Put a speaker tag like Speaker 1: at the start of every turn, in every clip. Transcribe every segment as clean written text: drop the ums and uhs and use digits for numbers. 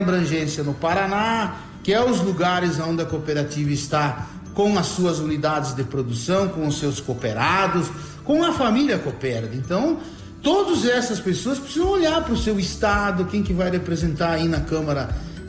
Speaker 1: abrangência no Paraná, que é os lugares onde a cooperativa está com as suas unidades de produção, com os seus cooperados, com a família coopera. Então, todas essas pessoas precisam olhar para o seu estado, quem que vai representar aí na Câmara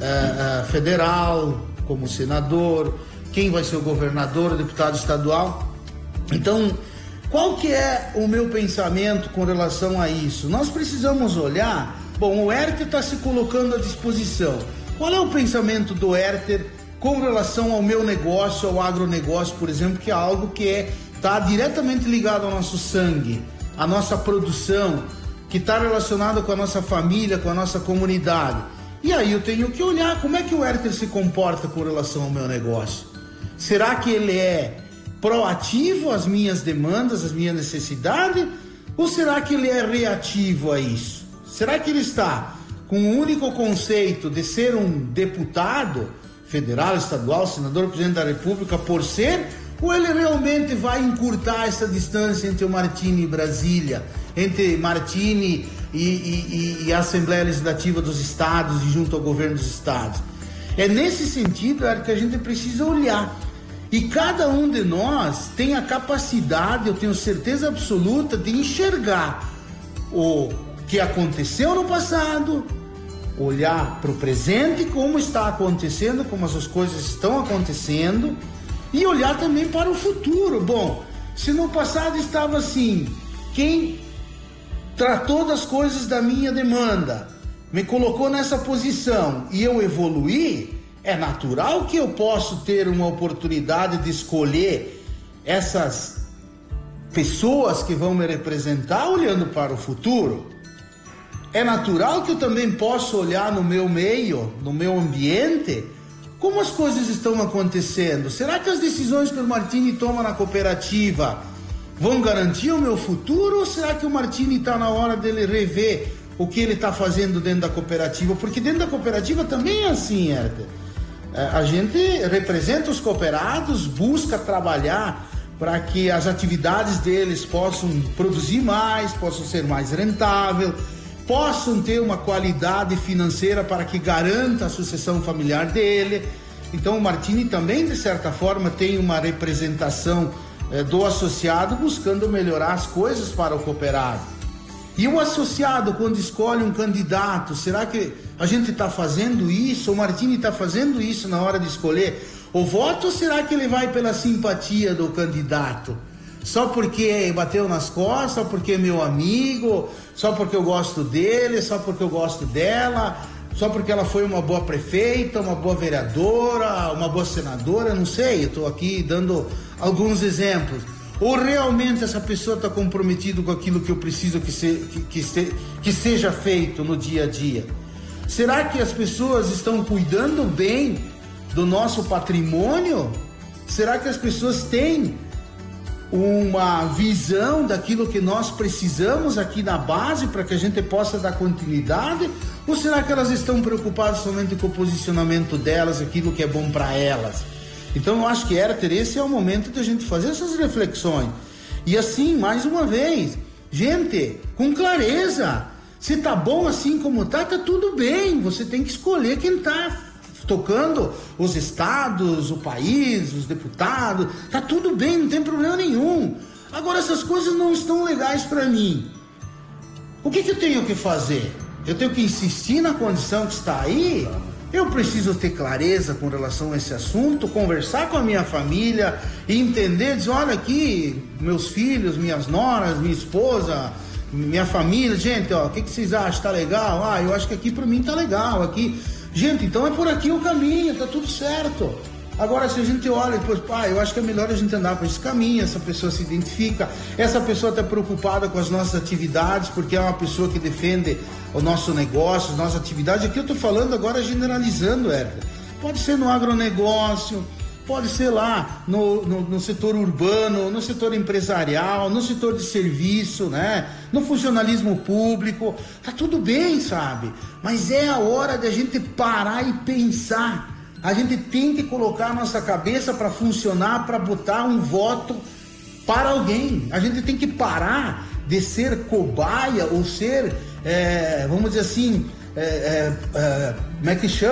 Speaker 1: Federal, como senador, quem vai ser o governador, o deputado estadual. Então, qual que é o meu pensamento com relação a isso? Nós precisamos olhar, bom, o Herter está se colocando à disposição. Qual é o pensamento do Herter com relação ao meu negócio, ao agronegócio, por exemplo, que é algo que está diretamente ligado ao nosso sangue, à nossa produção, que está relacionado com a nossa família, com a nossa comunidade. E aí eu tenho que olhar como é que o Herter se comporta com relação ao meu negócio. Será que ele é proativo às minhas demandas, às minhas necessidades, ou será que ele é reativo a isso? Será que ele está com o único conceito de ser um deputado federal, estadual, senador, presidente da República por ser, ou ele realmente vai encurtar essa distância entre o Martini e Brasília, entre Martini e a Assembleia Legislativa dos Estados e junto ao governo dos Estados? É nesse sentido que a gente precisa olhar. E cada um de nós tem a capacidade, eu tenho certeza absoluta, de enxergar o que aconteceu no passado, olhar para o presente, como está acontecendo, como as coisas estão acontecendo, e olhar também para o futuro. Bom, se no passado estava assim, quem tratou das coisas da minha demanda, me colocou nessa posição e eu evoluí, é natural que eu possa ter uma oportunidade de escolher essas pessoas que vão me representar olhando para o futuro. É natural que eu também possa olhar no meu meio, no meu ambiente, como as coisas estão acontecendo. Será que as decisões que o Martini toma na cooperativa vão garantir o meu futuro, ou será que o Martini está na hora dele rever o que ele está fazendo dentro da cooperativa? Porque dentro da cooperativa também é assim, Herter. A gente representa os cooperados, busca trabalhar para que as atividades deles possam produzir mais, possam ser mais rentáveis, possam ter uma qualidade financeira para que garanta a sucessão familiar dele. Então o Martini também, de certa forma, tem uma representação do associado buscando melhorar as coisas para o cooperado. E o associado, quando escolhe um candidato, será que a gente está fazendo isso? O Martini está fazendo isso na hora de escolher o voto, ou será que ele vai pela simpatia do candidato? Só porque bateu nas costas, só porque é meu amigo, só porque eu gosto dele, só porque eu gosto dela, só porque ela foi uma boa prefeita, uma boa vereadora, uma boa senadora, não sei, eu estou aqui dando alguns exemplos. Ou realmente essa pessoa está comprometida com aquilo que eu preciso que seja feito no dia a dia? Será que as pessoas estão cuidando bem do nosso patrimônio? Será que as pessoas têm uma visão daquilo que nós precisamos aqui na base para que a gente possa dar continuidade? Ou será que elas estão preocupadas somente com o posicionamento delas, aquilo que é bom para elas? Então eu acho que, Herter, esse é o momento de a gente fazer essas reflexões. E assim, mais uma vez, gente, com clareza, se tá bom assim como tá tudo bem. Você tem que escolher quem tá tocando os estados, o país, os deputados, tá tudo bem, não tem problema nenhum. Agora, essas coisas não estão legais para mim. O que eu tenho que fazer? Eu tenho que insistir na condição que está aí? Eu preciso ter clareza com relação a esse assunto, conversar com a minha família e entender, dizer, olha aqui, meus filhos, minhas noras, minha esposa, minha família, gente, ó, o que vocês acham? Tá legal? Ah, eu acho que aqui para mim tá legal, aqui... Gente, então é por aqui o caminho, tá tudo certo. Agora, se a gente olha e depois, eu acho que é melhor a gente andar por esse caminho, essa pessoa se identifica, essa pessoa está preocupada com as nossas atividades, porque é uma pessoa que defende o nosso negócio, as nossas atividades. Aqui eu estou falando agora generalizando, Herter. Pode ser no agronegócio, pode ser lá no setor urbano, no setor empresarial, no setor de serviço, né? No funcionalismo público, tá tudo bem, sabe? Mas é a hora de a gente parar e pensar. A gente tem que colocar a nossa cabeça para funcionar, para botar um voto para alguém. A gente tem que parar de ser cobaia ou ser, vamos dizer assim, Como é que chama?